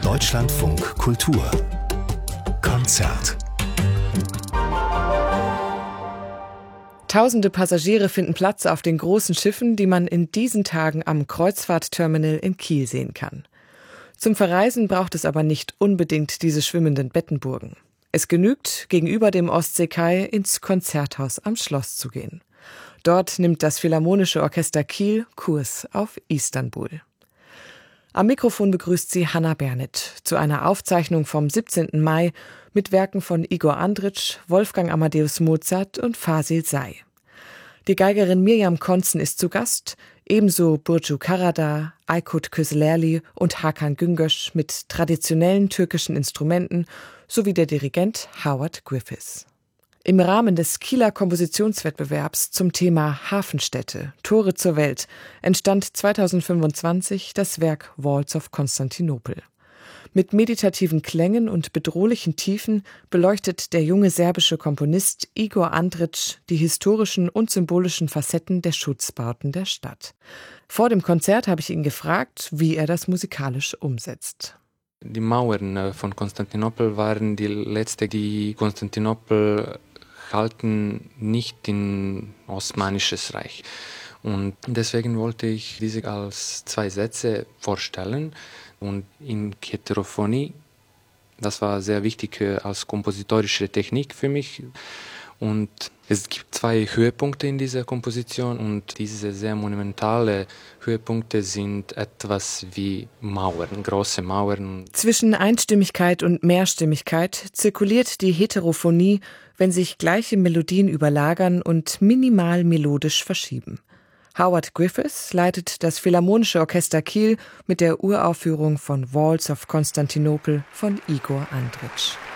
Deutschlandfunk Kultur Konzert. Tausende Passagiere finden Platz auf den großen Schiffen, die man in diesen Tagen am Kreuzfahrtterminal in Kiel sehen kann. Zum Verreisen braucht es aber nicht unbedingt diese schwimmenden Bettenburgen. Es genügt, gegenüber dem Ostseekai ins Konzerthaus am Schloss zu gehen. Dort nimmt das Philharmonische Orchester Kiel Kurs auf Istanbul. Am Mikrofon begrüßt sie Hannah Bernet zu einer Aufzeichnung vom 17. Mai mit Werken von Igor Andrić, Wolfgang Amadeus Mozart und Fasil Say. Die Geigerin Mirjam Konzen ist zu Gast, ebenso Burcu Karadağ, Aykut Köselerli und Hakan Güngöz mit traditionellen türkischen Instrumenten sowie der Dirigent Howard Griffiths. Im Rahmen des Kieler Kompositionswettbewerbs zum Thema Hafenstädte, Tore zur Welt, entstand 2025 das Werk Waltz of Constantinople. Mit meditativen Klängen und bedrohlichen Tiefen beleuchtet der junge serbische Komponist Igor Andrić die historischen und symbolischen Facetten der Schutzbauten der Stadt. Vor dem Konzert habe ich ihn gefragt, wie er das musikalisch umsetzt. Die Mauern von Konstantinopel waren die letzte, die Konstantinopel halten nicht in Osmanisches Reich. Und deswegen wollte ich diese als 2 Sätze vorstellen. Und in Heterophonie, das war sehr wichtig als kompositorische Technik für mich. Und es gibt 2 Höhepunkte in dieser Komposition und diese sehr monumentale Höhepunkte sind etwas wie Mauern, große Mauern. Zwischen Einstimmigkeit und Mehrstimmigkeit zirkuliert die Heterophonie, wenn sich gleiche Melodien überlagern und minimal melodisch verschieben. Howard Griffiths leitet das Philharmonische Orchester Kiel mit der Uraufführung von Waltz of Constantinople von Igor Andrić.